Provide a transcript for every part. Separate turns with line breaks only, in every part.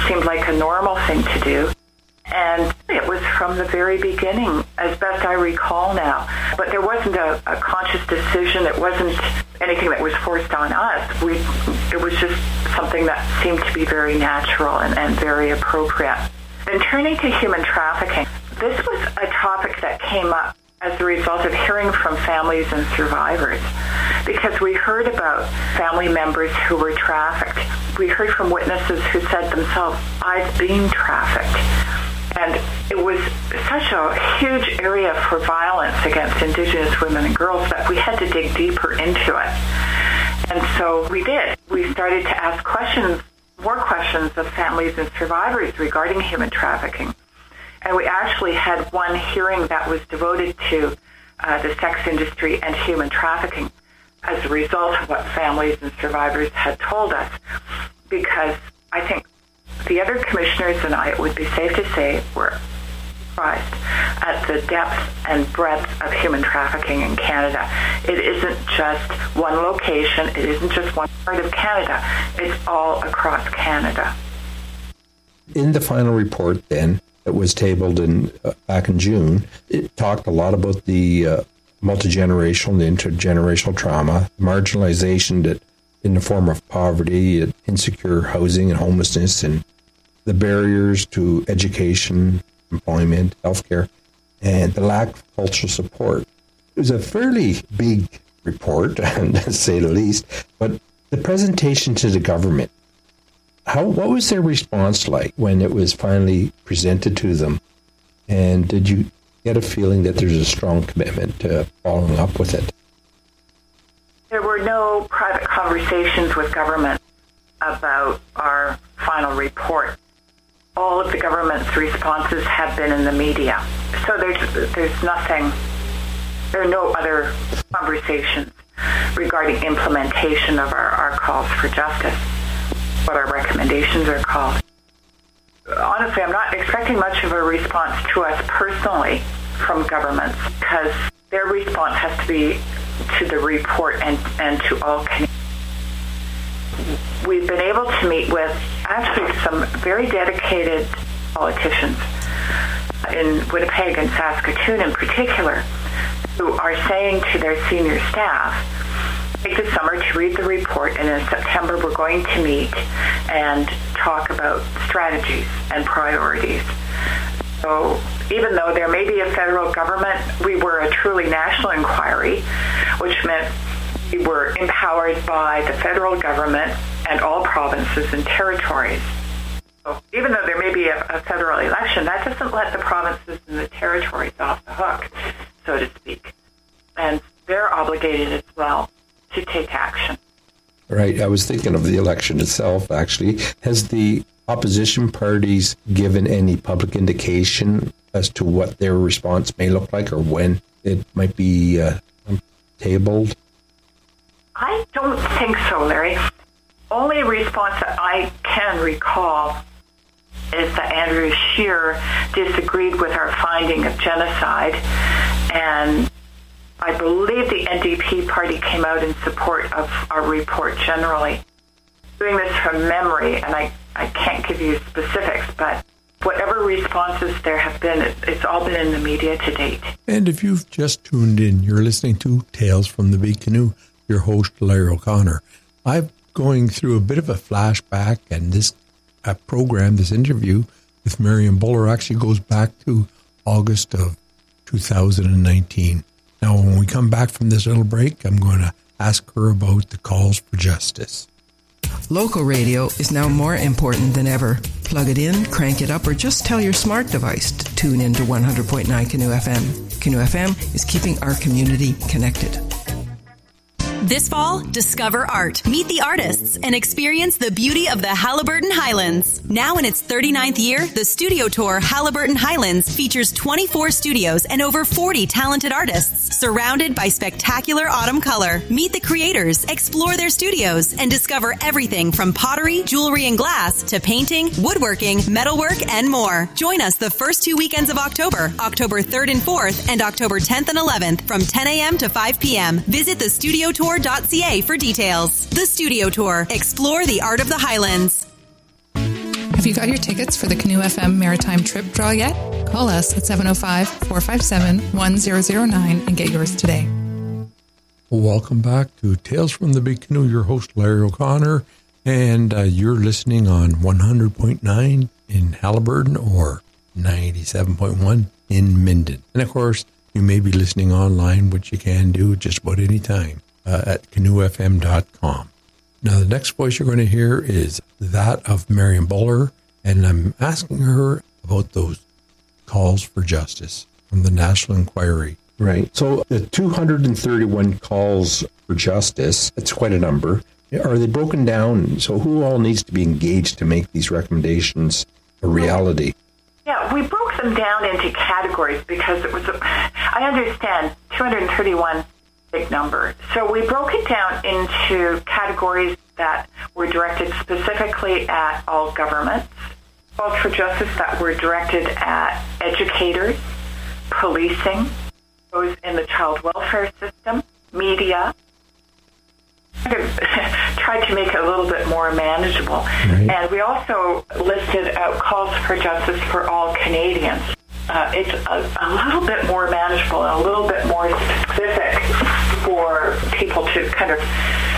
seemed like a normal thing to do. And it was from the very beginning, as best I recall now. But there wasn't a conscious decision. It wasn't anything that was forced on us. It was just something that seemed to be very natural and very appropriate. And turning to human trafficking, this was a topic that came up as a result of hearing from families and survivors, because we heard about family members who were trafficked. We heard from witnesses who said themselves, I've been trafficked. And it was such a huge area for violence against Indigenous women and girls that we had to dig deeper into it. And so we did. We started to ask more questions of families and survivors regarding human trafficking. And we actually had one hearing that was devoted to the sex industry and human trafficking as a result of what families and survivors had told us. Because I think the other commissioners and I, it would be safe to say, were surprised at the depth and breadth of human trafficking in Canada. It isn't just one location. It isn't just one part of Canada. It's all across Canada.
In the final report, then, that was tabled back in June, it talked a lot about the multi-generational, the intergenerational trauma, marginalization that in the form of poverty, insecure housing and homelessness, and the barriers to education, employment, healthcare, and the lack of cultural support. It was a fairly big report, to say the least, but the presentation to the government, what was their response like when it was finally presented to them? And did you get a feeling that there's a strong commitment to following up with it?
There were no private conversations with government about our final report. All of the government's responses have been in the media. So there's nothing, there are no other conversations regarding implementation of our calls for justice, what our recommendations are called. Honestly, I'm not expecting much of a response to us personally from governments, because their response has to be to the report and to all Canadians. We've been able to meet with actually some very dedicated politicians in Winnipeg and Saskatoon in particular, who are saying to their senior staff, take the summer to read the report, and in September we're going to meet and talk about strategies and priorities. So even though there may be a federal government, we were a truly national inquiry, which meant we were empowered by the federal government and all provinces and territories. So even though there may be a federal election, that doesn't let the provinces and the territories off the hook, so to speak. And they're obligated as well to take action.
Right. I was thinking of the election itself, actually. Has the opposition parties given any public indication as to what their response may look like or when it might be tabled?
I don't think so, Larry. Only response that I can recall is that Andrew Scheer disagreed with our finding of genocide, and I believe the NDP party came out in support of our report generally. Doing this from memory, and I can't give you specifics, but whatever responses there have been, it's all been in the media to date.
And if you've just tuned in, you're listening to Tales from the Big Canoe, your host, Larry O'Connor. I'm going through a bit of a flashback, and this program, this interview with Marion Buller actually goes back to August of 2019. Now, when we come back from this little break, I'm going to ask her about the calls for justice.
Local radio is now more important than ever. Plug it in, crank it up, or just tell your smart device to tune in to 100.9 Canoe FM. Canoe FM is keeping our community connected.
This fall, discover art, meet the artists, and experience the beauty of the Haliburton Highlands. Now in its 39th year, the Studio Tour Haliburton Highlands features 24 studios and over 40 talented artists, surrounded by spectacular autumn color. Meet the creators, explore their studios, and discover everything from pottery, jewelry and glass, to painting, woodworking, metalwork, and more. Join us the first 2 weekends of October, October 3rd and 4th, and October 10th and 11th from 10 a.m. to 5 p.m. Visit thestudiotour.ca for details. The Studio Tour. Explore the art of the Highlands.
Have you got your tickets for the Canoe FM Maritime Trip Draw yet? Call us at 705-457-1009 and get yours today.
Welcome back to Tales from the Big Canoe. Your host, Larry O'Connor, and you're listening on 100.9 in Haliburton or 97.1 in Minden. And of course, you may be listening online, which you can do just about any time at canoefm.com. Now, the next voice you're going to hear is that of Marion Buller, and I'm asking her about those calls for justice from the National Inquiry.
Right. So the 231 calls for justice, that's quite a number. Are they broken down? So who all needs to be engaged to make these recommendations a reality?
Yeah, we broke them down into categories because it was, I understand, 231 big number. So we broke it down into categories that were directed specifically at all governments, calls for justice that were directed at educators, policing, those in the child welfare system, media. Tried to make it a little bit more manageable. Right. And we also listed out calls for justice for all Canadians. It's a little bit more manageable and a little bit more specific for people to kind of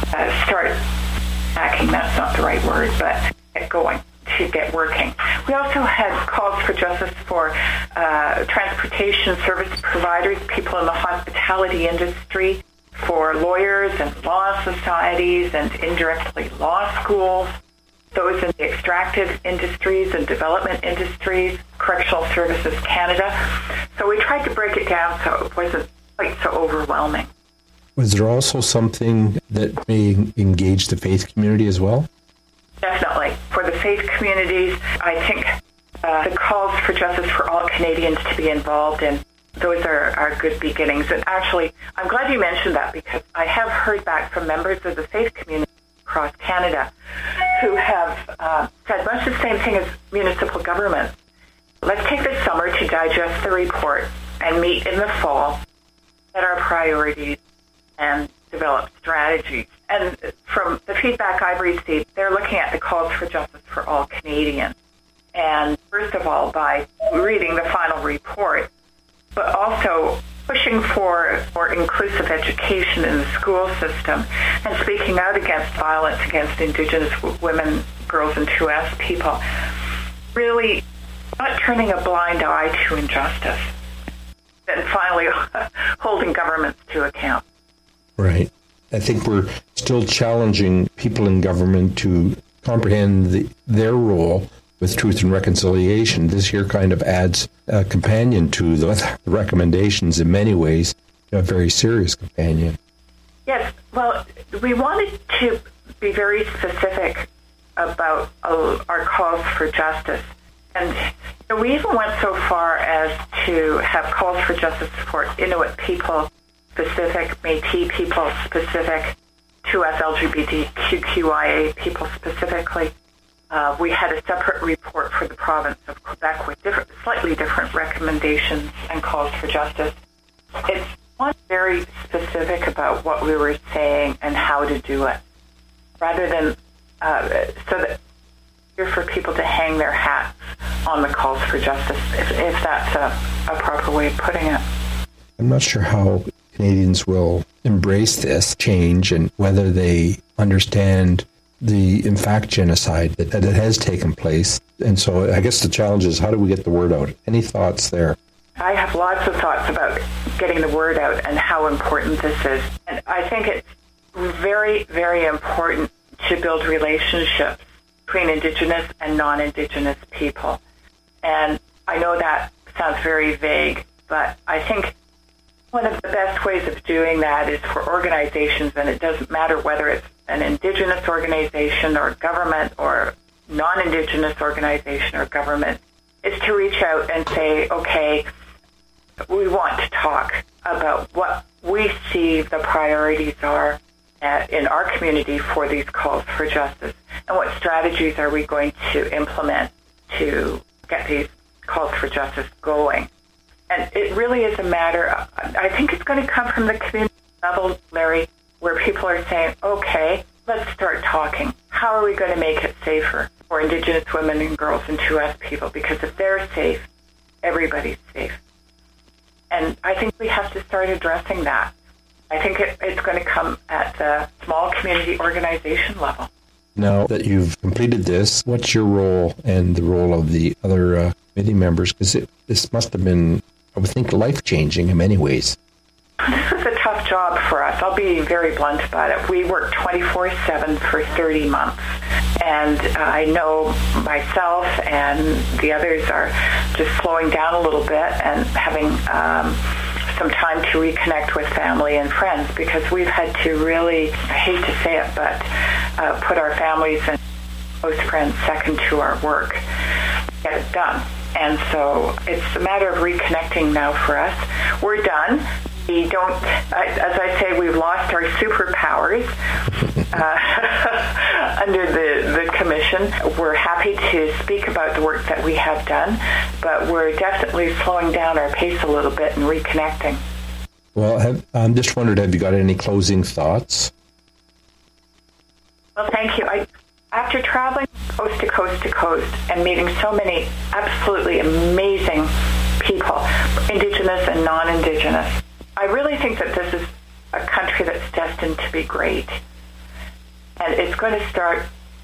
start acting. That's not the right word, but get going, to get working. We also had calls for justice for transportation service providers, people in the hospitality industry, for lawyers and law societies and indirectly law schools, those in the extractive industries and development industries, Correctional Services Canada. So we tried to break it down so it wasn't quite so overwhelming.
Was there also something that may engage the faith community as well?
Definitely. For the faith communities, I think the calls for justice for all Canadians to be involved in, those are good beginnings. And actually, I'm glad you mentioned that because I have heard back from members of the faith community across Canada who have said much the same thing as municipal governments. Let's take this summer to digest the report and meet in the fall, set our priorities, and develop strategies. And from the feedback I've received, they're looking at the calls for justice for all Canadians. And first of all, by reading the final report, but also pushing for more inclusive education in the school system and speaking out against violence against Indigenous women, girls, and 2S people. Really not turning a blind eye to injustice. And finally, holding governments to account.
Right. I think we're still challenging people in government to comprehend their role with truth and reconciliation. This here kind of adds a companion to the recommendations in many ways, a very serious companion.
Yes, well, we wanted to be very specific about our calls for justice. And we even went so far as to have calls for justice for Inuit people specific, Métis people specific, 2S LGBTQIA people specifically. We had a separate report for the province of Quebec with slightly different recommendations and calls for justice. It's one very specific about what we were saying and how to do it, rather than so that here for people to hang their hats on the calls for justice, if that's a proper way of putting it.
I'm not sure how Canadians will embrace this change and whether they understand the, in fact, genocide that it has taken place. And so I guess the challenge is, how do we get the word out? Any thoughts there?
I have lots of thoughts about getting the word out and how important this is. And I think it's very, very important to build relationships between Indigenous and non-Indigenous people. And I know that sounds very vague, but I think one of the best ways of doing that is for organizations, and it doesn't matter whether it's an Indigenous organization or government or non-Indigenous organization or government, is to reach out and say, okay, we want to talk about what we see the priorities are in our community for these calls for justice, and what strategies are we going to implement to get these calls for justice going. And it really is a matter, I think it's going to come from the community level, Larry, where people are saying, okay, let's start talking. How are we going to make it safer? for Indigenous women and girls and 2S people, because if they're safe, everybody's safe. And I think we have to start addressing that. I think it's going to come at the small community organization level.
Now that you've completed this, what's your role and the role of the other committee members? Because this must have been, I would think, life-changing in many ways.
This was a tough job for us. I'll be very blunt about it. We worked 24/7 for 30 months. And I know myself and the others are just slowing down a little bit and having some time to reconnect with family and friends, because we've had to really, I hate to say it, but put our families and close friends second to our work, get it done. And so it's a matter of reconnecting now for us. We're done. We don't, as I say, we've lost our superpowers under the commission. We're happy to speak about the work that we have done, but we're definitely slowing down our pace a little bit and reconnecting.
Well, I'm just wondered, have you got any closing thoughts?
Well, thank you. After traveling coast to coast to coast and meeting so many absolutely amazing people, Indigenous and non-Indigenous, I really think that this is a country that's destined to be great. And it's going to start,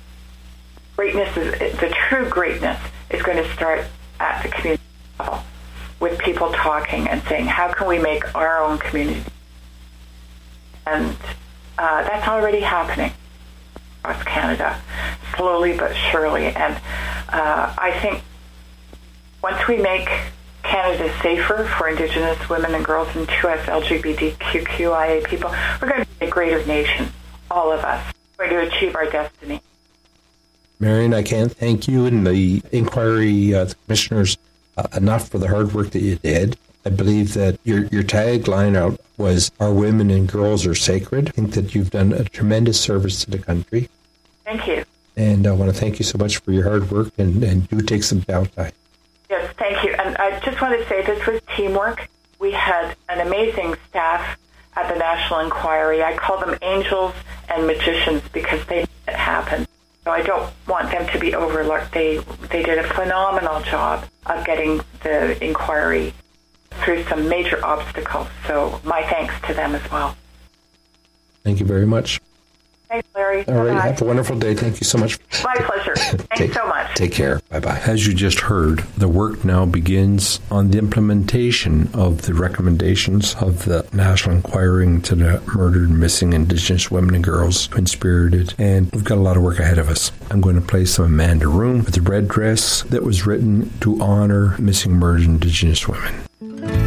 the true greatness is going to start at the community level, with people talking and saying, how can we make our own community? And that's already happening across Canada, slowly but surely. And I think once we make Canada safer for Indigenous women and girls and 2S LGBTQIA people, we're going to be a greater nation, all of us. We're going to achieve our destiny.
Marion, I can't thank you and the inquiry the commissioners enough for the hard work that you did. I believe that your tagline out was, our women and girls are sacred. I think that you've done a tremendous service to the country.
Thank you.
And I want to thank you so much for your hard work, and do take some downtime.
Yes, thank you. And I just want to say this was teamwork. We had an amazing staff at the National Inquiry. I call them angels and magicians because they made it happen. So I don't want them to be overlooked. They did a phenomenal job of getting the inquiry through some major obstacles. So my thanks to them as well.
Thank you very much.
Thanks, Larry.
All right. Have a wonderful day. Thank you so much.
My pleasure. Thanks so much.
Take care. Bye-bye. As you just heard, the work now begins on the implementation of the recommendations of the National Inquiry into the murdered and missing Indigenous women and girls, Twin-Spirited, and we've got a lot of work ahead of us. I'm going to play some Amanda Room with the red dress that was written to honor missing, murdered Indigenous women.